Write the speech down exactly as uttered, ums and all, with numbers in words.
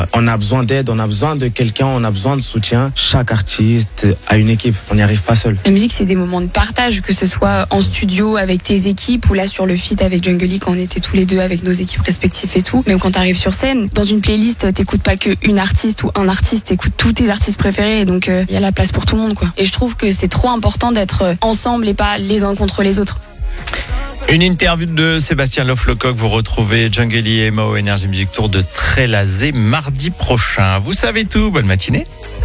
On a besoin d'aide, on a besoin de quelqu'un, on a besoin de soutien. Chaque artiste a une équipe, on n'y arrive pas seul. La musique, c'est des moments de partage, que ce soit en studio avec tes équipes ou là sur le feat avec Jungle Lee quand on était tous les deux avec nos équipes respectives et tout. Même quand t'arrives sur scène, dans une playlist, t'écoutes pas qu'une artiste ou un artiste, t'écoutes tous tes artistes préférés, et donc il euh, y a la place pour tout le monde, quoi. Et je trouve que c'est trop important d'être ensemble et pas les uns contre les autres. Une interview de Sébastien Loff-Lecoq. Vous retrouvez Jungle Lee et Mao Energy Music Tour de Trélazé mardi prochain. Vous savez tout. Bonne matinée.